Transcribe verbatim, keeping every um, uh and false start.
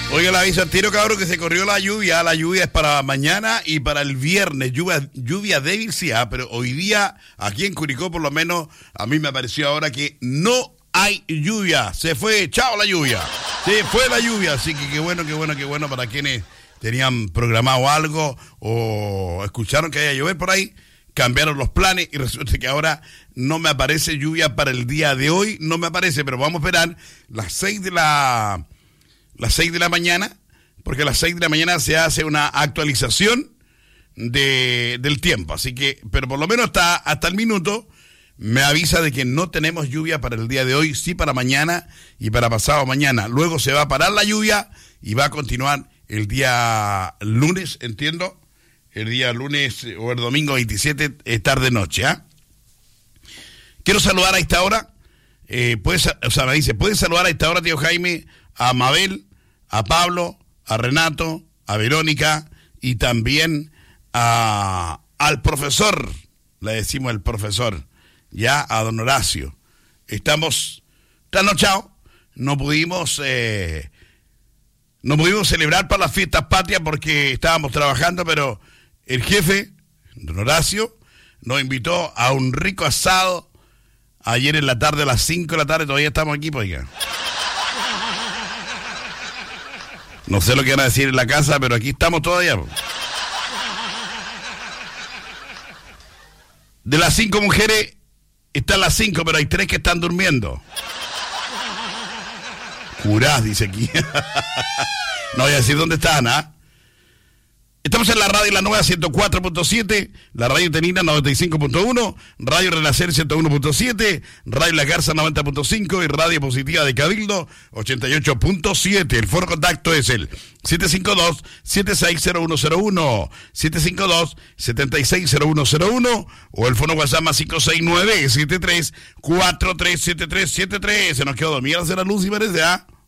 Oiga, la aviso al tiro, cabrón, que se corrió la lluvia. La lluvia es para mañana y para el viernes. Lluvia, lluvia débil, sí, ah, pero hoy día, aquí en Curicó, por lo menos, a mí me pareció ahora que no hay lluvia. Se fue, chao la lluvia. Se fue la lluvia. Así que qué bueno, qué bueno, qué bueno para quienes tenían programado algo o escucharon que haya llover por ahí. Cambiaron los planes y resulta que ahora no me aparece lluvia para el día de hoy. No me aparece, pero vamos a esperar las seis de la... las seis de la mañana, porque a las seis de la mañana se hace una actualización de, del tiempo, así que, pero por lo menos hasta, hasta el minuto me avisa de que no tenemos lluvia para el día de hoy, sí para mañana y para pasado mañana. Luego se va a parar la lluvia y va a continuar el día lunes, entiendo, el día lunes o el domingo veintisiete, tarde-noche, ¿ah? ¿eh? Quiero saludar a esta hora, eh, puedes, o sea, me dice, ¿puedes saludar a esta hora, tío Jaime, a Mabel, a Pablo, a Renato, a Verónica y también a, al profesor, le decimos el profesor, ya a don Horacio? Estamos trasnochados, no pudimos, eh, no pudimos celebrar para las fiestas patrias porque estábamos trabajando, pero el jefe, don Horacio, nos invitó a un rico asado ayer en la tarde, a las cinco de la tarde, todavía estamos aquí, pues ya. No sé lo que van a decir en la casa, pero aquí estamos todavía. De las cinco mujeres, están las cinco, pero hay tres que están durmiendo. Curás, dice aquí. No voy a decir dónde están, ¿ah? ¿eh? Estamos en la radio La Nueva ciento cuatro punto siete, la radio Tenina noventa y cinco punto uno, radio Renacer ciento uno punto siete, radio La Garza noventa punto cinco y radio Positiva de Cabildo ochenta y ocho punto siete. El foro contacto es el siete cinco dos, siete seis cero uno cero uno, siete cinco dos, siete seis cero uno cero uno o el fono WhatsApp más cinco seis nueve, siete tres cuatro tres siete tres siete tres. Se nos quedó dormida la luz y parece, ¿ah? ¿eh?